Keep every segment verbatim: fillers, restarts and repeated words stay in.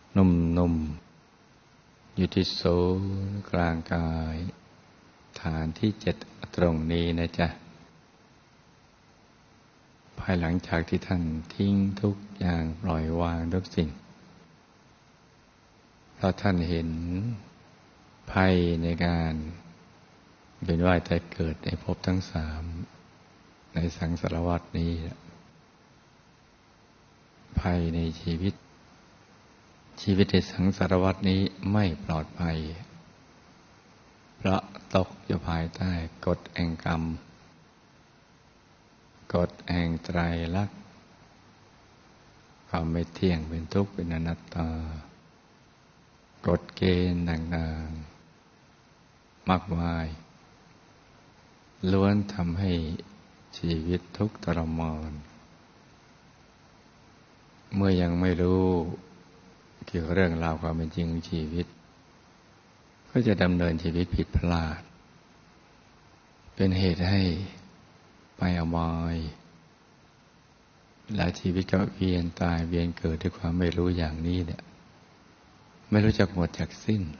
นุ่มๆอยู่ที่ศูนย์กลางกายฐานที่เจ็ดตรงนี้นะจ๊ะภายหลังจากที่ท่านทิ้งทุกอย่างปล่อยวางทุกสิ่งเพราะท่านเห็นภัยในการเวียนว่ายตายเกิดในภพทั้งสามในสังสารวัฏนี้ภัยในชีวิตชีวิตในสังสารวัฏนี้ไม่ปลอดภัยเพราะตกอยู่ภายใต้กฎแห่งกรรมกฎแห่งไตรลักษณ์ความไม่เที่ยงเป็นทุกข์เป็นอนัตตากฎเกณฑ์ต่างๆมากมายล้วนทำให้ชีวิตทุกข์ทรมานเมื่อยังไม่รู้เกี่ยวกับเรื่องราวความเป็นจริงของชีวิตก็จะดำเนินชีวิตผิดพลาดเป็นเหตุให้ไปอบายและชีวิตก็เวียนตายเวียนเกิดด้วยความไม่รู้อย่างนี้เนี่ยไม่รู้จักหมดจักสิ้น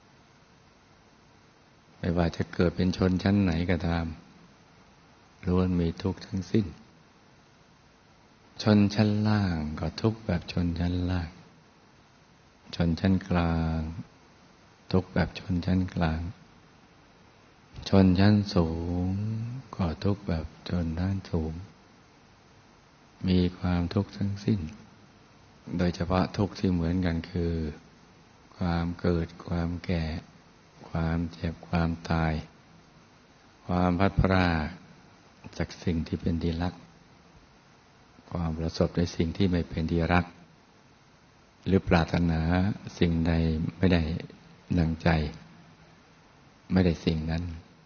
ไม่ว่าจะเกิดเป็นชนชั้นไหนก็ตามล้วนมีทุกข์ทั้งสิ้นชนชั้นล่างก็ทุกข์แบบชนชั้นล่างชนชั้นกลางทุกข์แบบชนชั้นกลางชนชั้นสูงก็ทุกข์แบบชนชั้นสูงมีความทุกข์ทั้งสิ้นโดยเฉพาะทุกข์ที่เหมือนกันคือความเกิดความแก่ความเจ็บความตายความพัดพรากจากสิ่งที่เป็นที่รักความประสบในสิ่งที่ไม่เป็นที่รักหรือปรารถนาสิ่งใดไม่ได้ดังใจไม่ได้สิ่งนั้น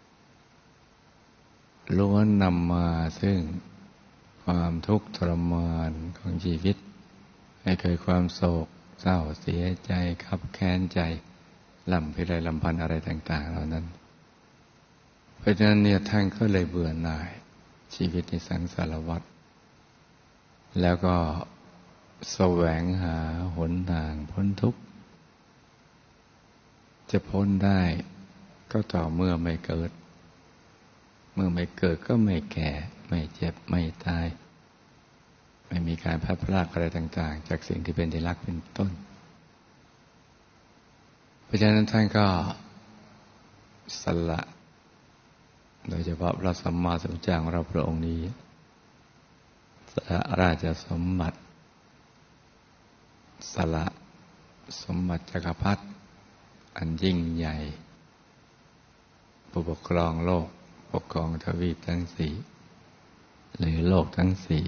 ล้วนนำมาซึ่งความทุกข์ทรมานของชีวิตให้เกิดความโศกเศร้าเสียใจคับแค้นใจลำพิไรลำพันอะไรต่างๆเหล่านั้นเพราะฉะนั้นเนี่ยท่านก็เลยเบื่อหน่ายชีวิตในสังสารวัฏแล้วก็แสวงหาหนทางพ้นทุกข์จะพ้นได้ก็ต่อเมื่อไม่เกิดเมื่อไม่เกิดก็ไม่แก่ไม่เจ็บไม่ตายไม่มีการพลัดพรากอะไรต่างๆจากสิ่งที่เป็นที่รักเป็นต้นเพราะฉะนั้นท่านก็สละโดยเฉพาะพระสัมมาสัมพุทธเจ้าของเราพระองค์นี้สละราชสมบัติสละสมบัติจักรพรรดิอันยิ่งใหญ่ผู้ปกครองโลกปกครองทวีปทั้งสี่หรือโลกทั้งสี่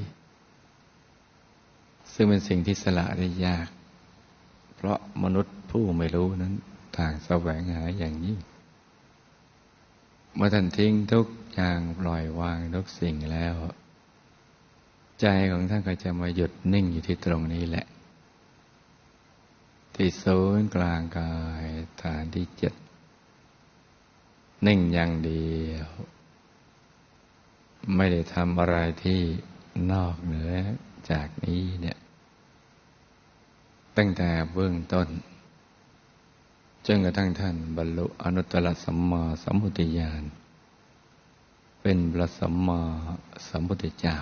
ซึ่งเป็นสิ่งที่สละได้ยากเพราะมนุษย์ผู้ไม่รู้นั้นต่างแสวงหาอย่างยิ่งเมื่อท่านทิ้งทุกอย่างปล่อยวางทุกสิ่งแล้วใจของท่านก็จะมาหยุดนิ่งอยู่ที่ตรงนี้แหละที่ศูนย์กลางกายฐานที่เจ็ดนิ่งอย่างเดียวไม่ได้ทำอะไรที่นอกเหนือจากนี้เนี่ยตั้งแต่เบื้องต้นจนกระทั่งท่านบรรลุอนุตตรสัมมาสัมพุทธญาณเป็นพระสัมมาสัมพุทธเจ้า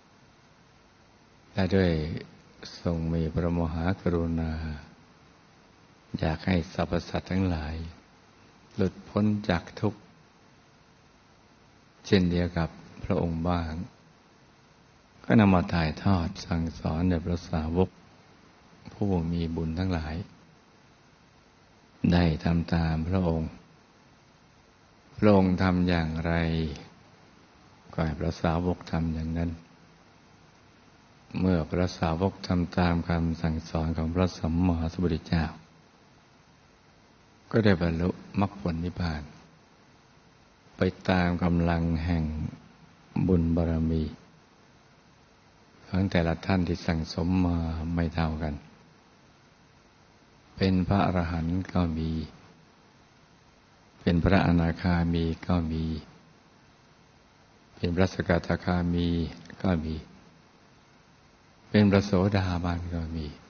และด้วยทรงมีพระมหากรุณาอยากให้สรรพสัตว์ทั้งหลายหลุดพ้นจากทุกข์เช่นเดียวกับพระองค์บ้างก็นำมาถ่ายทอดสั่งสอนแด่พระสาวกผู้มีบุญทั้งหลายได้ทำตามพระองค์พระองค์ทำอย่างไรก็ให้พระสาวกทำอย่างนั้นเมื่อพระสาวกทำตามคำสั่งสอนของพระสัมมาสัมพุทธเจ้าก็ได้บรรลุมรรคผลนิพพานไปตามกำลังแห่งบุญบารมีของแต่ละท่านที่สั่งสมมาไม่เท่ากันเป็นพระอรหันต์ก็มีเป็นพระอนาคามีก็มีเป็นพระสกทาคามีก็มีเป็นพระโสดาบันก็มี